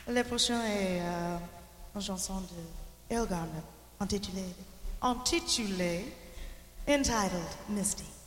Le prochain est une chanson de Earl Garner, intitulée Entitled Misty.